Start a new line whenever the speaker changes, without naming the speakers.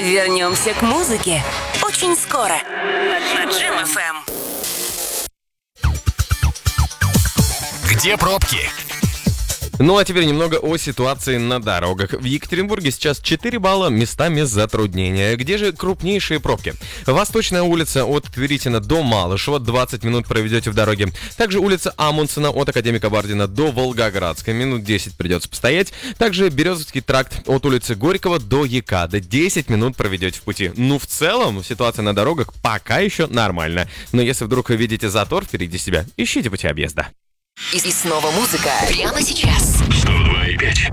Вернемся к музыке очень скоро на Джем ФМ.
Где пробки?
Ну а теперь немного о ситуации на дорогах. В Екатеринбурге сейчас 4 балла, местами затруднения. Где же крупнейшие пробки? Восточная улица от Тверитина до Малышева, 20 минут проведете в дороге. Также улица Амундсена от Академика Бардина до Волгоградской, минут 10 придется постоять. Также Березовский тракт от улицы Горького до ЕКАДа, 10 минут проведете в пути. Ну, в целом, ситуация на дорогах пока еще нормальная. Но если вдруг вы видите затор впереди себя, ищите пути объезда.
И снова музыка прямо сейчас.